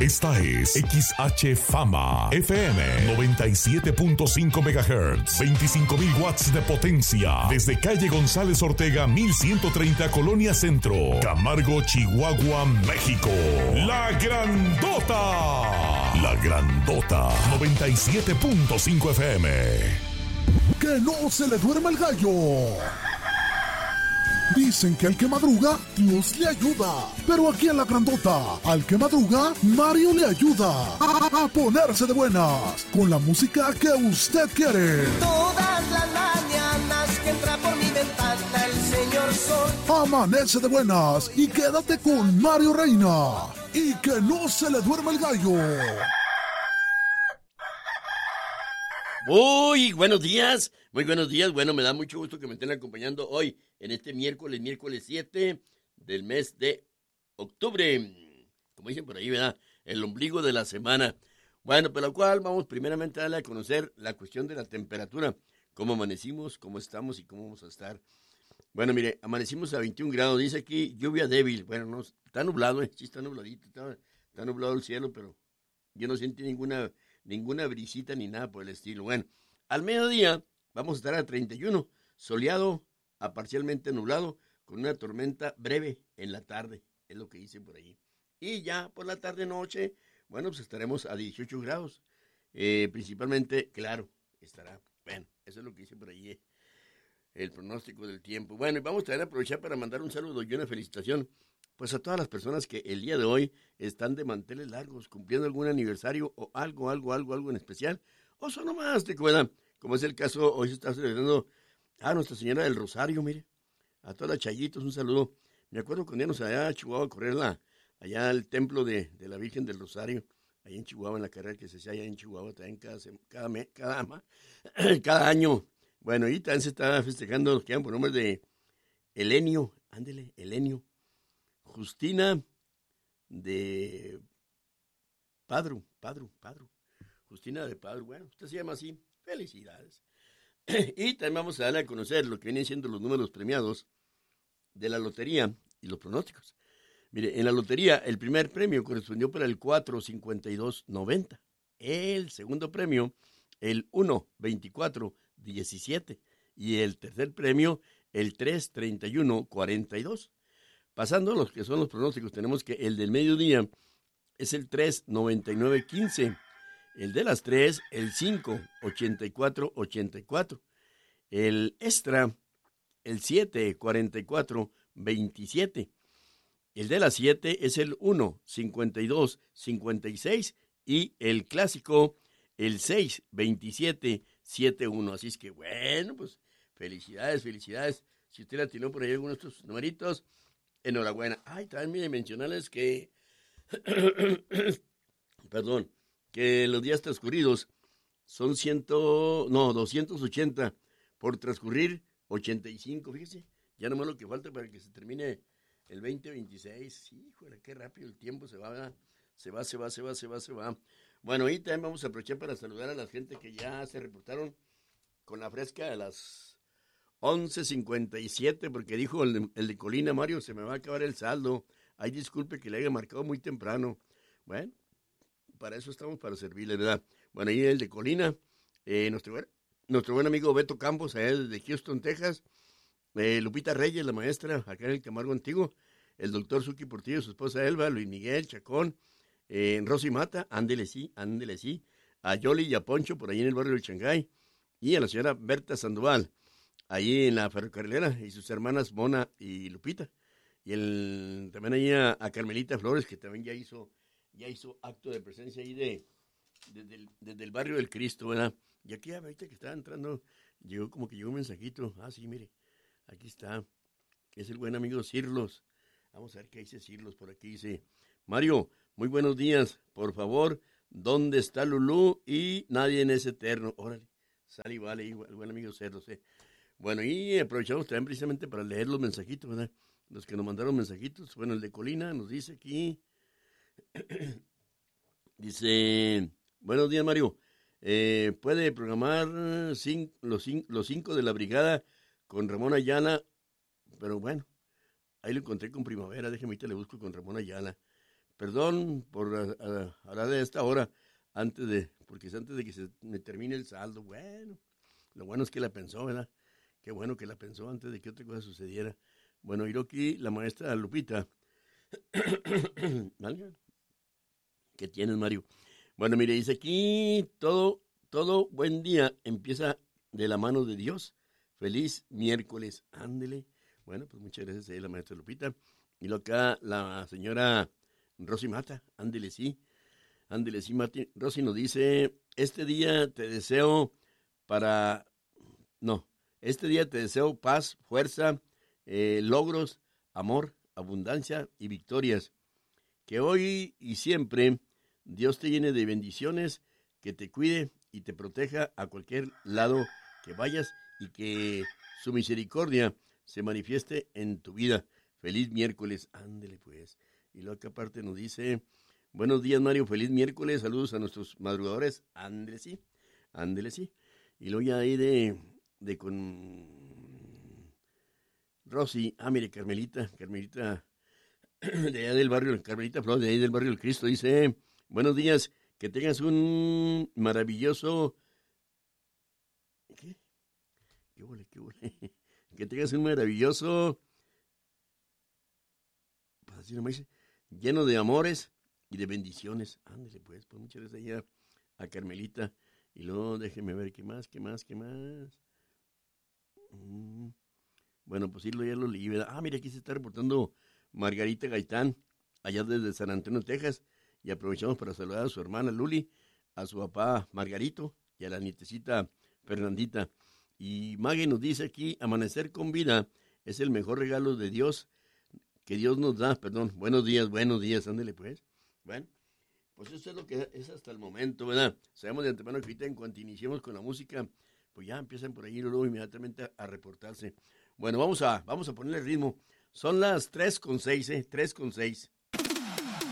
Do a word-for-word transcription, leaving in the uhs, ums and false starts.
Esta es X H Fama F M noventa y siete punto cinco megahertz, veinticinco mil watts de potencia, desde calle González Ortega mil ciento treinta, Colonia Centro, Camargo, Chihuahua, México. La Grandota. La Grandota noventa y siete punto cinco F M. Que no se le duerma el gallo. Dicen que al que madruga, Dios le ayuda. Pero aquí en La Grandota, al que madruga, Mario le ayuda a, a ponerse de buenas con la música que usted quiere. Todas las mañanas que entra por mi ventana el señor sol. Amanece de buenas y quédate con Mario Reina. Y que no se le duerma el gallo. Muy buenos días, muy buenos días. Bueno, me da mucho gusto que me estén acompañando hoy en este miércoles, miércoles siete del mes de octubre. Como dicen por ahí, ¿verdad? El ombligo de la semana. Bueno, por lo cual vamos primeramente a darle a conocer la cuestión de la temperatura. Cómo amanecimos, cómo estamos y cómo vamos a estar. Bueno, mire, amanecimos a veintiún grados. Dice aquí lluvia débil. Bueno, no, está nublado, ¿eh? Sí está nubladito, está, está nublado el cielo, pero yo no sentí ninguna... ninguna brisita ni nada por el estilo. Bueno, al mediodía vamos a estar a treinta y uno, soleado a parcialmente nublado, con una tormenta breve en la tarde, es lo que dicen por ahí. Y ya por la tarde-noche, bueno, pues estaremos a dieciocho grados, eh, principalmente, claro, estará, bueno, eso es lo que dice por ahí, eh, el pronóstico del tiempo. Bueno, y vamos a aprovechar para mandar un saludo y una felicitación, pues a todas las personas que el día de hoy están de manteles largos, cumpliendo algún aniversario o algo, algo, algo, algo en especial, o son nomás de cuerda, como es el caso, hoy se está celebrando a Nuestra Señora del Rosario, mire, a todas las chayitos, un saludo. Me acuerdo cuando íbamos allá a Chihuahua a correr la, allá al templo de, de la Virgen del Rosario, allá en Chihuahua, en la carrera que se hacía allá en Chihuahua, también cada, cada, mes, cada, cada año. Bueno, y también se está festejando los que llaman por nombre de Elenio, ándele, Elenio. Justina de Padro, Padro, Padro, Justina de Padro, bueno, usted se llama así, felicidades. Y también vamos a darle a conocer lo que vienen siendo los números premiados de la lotería y los pronósticos. Mire, en la lotería el primer premio correspondió para el cuatro cincuenta y dos noventa, el segundo premio el uno veinticuatro diecisiete y el tercer premio el tres treinta y uno cuarenta y dos. Pasando a los que son los pronósticos, tenemos que el del mediodía es el tres noventa y nueve quince, el de las tres, el cinco ochenta y cuatro ochenta y cuatro, el extra, el siete cuarenta y cuatro veintisiete, el de las siete es el uno cincuenta y dos cincuenta y seis y el clásico, el seis veintisiete setenta y uno. Así es que bueno, pues felicidades, felicidades. Si usted la tiró por ahí algunos de estos numeritos, enhorabuena. Ay, también mire, mencionarles que, perdón, que los días transcurridos son ciento, no, doscientos ochenta por transcurrir ochenta y cinco, fíjese, ya nomás lo que falta para que se termine el veinte veintiséis. Híjole, qué rápido el tiempo se va, se va, se va, se va, se va, se va. Bueno, y también vamos a aprovechar para saludar a la gente que ya se reportaron con la fresca de las once cincuenta y siete, porque dijo el de, el de Colina, Mario, se me va a acabar el saldo. Ay, disculpe que le haya marcado muy temprano. Bueno, para eso estamos, para servirle, ¿verdad? Bueno, ahí el de Colina, eh, nuestro, nuestro buen amigo Beto Campos, allá desde Houston, Texas, eh, Lupita Reyes, la maestra, acá en el Camargo Antiguo, el doctor Suki Portillo, su esposa Elba, Luis Miguel, Chacón, eh, Rosy Mata, ándele sí, ándele sí, a Yoli y a Poncho, por ahí en el barrio del Shanghái, y a la señora Berta Sandoval, ahí en la ferrocarrilera, y sus hermanas Mona y Lupita, y el, también ahí a, a Carmelita Flores, que también ya hizo, ya hizo acto de presencia ahí de, desde el, desde el barrio del Cristo, ¿verdad? Y aquí ahorita que estaba entrando, llegó como que llegó un mensajito, ah, sí, mire, aquí está, es el buen amigo Cirlos, vamos a ver qué dice Cirlos por aquí, dice, Mario, muy buenos días, por favor, ¿dónde está Lulú? Y nadie en ese eterno, órale, sale y vale, igual, el buen amigo Cirlos, eh. Bueno, y aprovechamos también precisamente para leer los mensajitos, ¿verdad? Los que nos mandaron mensajitos. Bueno, el de Colina nos dice aquí, dice, buenos días, Mario, eh, ¿puede programar cinco, los, cinco, los cinco de la brigada con Ramón Ayala? Pero bueno, ahí lo encontré con Primavera, déjeme ahorita le busco con Ramón Ayala. perdón por a, a, hablar de esta hora, antes de, porque es antes de que se me termine el saldo. Bueno, lo bueno es que la pensó, ¿verdad? Qué bueno que la pensó antes de que otra cosa sucediera. Bueno, Hiroki, la maestra Lupita. ¿Vale? ¿Qué tienes, Mario? Bueno, mire, dice aquí, todo, todo buen día empieza de la mano de Dios. Feliz miércoles, ándele. Bueno, pues muchas gracias a la maestra Lupita. Y lo acá la señora Rosy Mata, ándele sí. Ándele sí, Martín. Rosy nos dice, este día te deseo para... No, este día te deseo paz, fuerza, eh, logros, amor, abundancia y victorias. Que hoy y siempre Dios te llene de bendiciones, que te cuide y te proteja a cualquier lado que vayas y que su misericordia se manifieste en tu vida. Feliz miércoles, ándele pues. Y luego acá aparte nos dice, buenos días Mario, feliz miércoles, saludos a nuestros madrugadores, ándele sí, ándele sí. Y luego ya ahí de, de con Rosy, ah mire, Carmelita, Carmelita, de allá del barrio, Carmelita Flores, de ahí del barrio del Cristo, dice, buenos días, que tengas un maravilloso, ¿qué? ¿Qué huele, qué huele? Que tengas un maravilloso, pues así nomás dice, lleno de amores y de bendiciones. Ándale pues, pues muchas gracias allá a Carmelita. Y luego déjeme ver qué más, qué más, qué más. Mm. Bueno, pues sí, lo ya lo leí, ¿verdad? Ah, mira, aquí se está reportando Margarita Gaitán, allá desde San Antonio, Texas. Y aprovechamos para saludar a su hermana Luli, a su papá Margarito y a la nietecita Fernandita. Y Maggie nos dice aquí, amanecer con vida es el mejor regalo de Dios que Dios nos da. Perdón, buenos días, buenos días, ándele pues. Bueno, pues eso es lo que es hasta el momento, ¿verdad? Sabemos de antemano que ahorita en cuanto iniciemos con la música, pues ya empiezan por ahí luego inmediatamente a, a reportarse. Bueno, vamos a, vamos a ponerle ritmo. Son las tres con seis, ¿eh? tres con seis.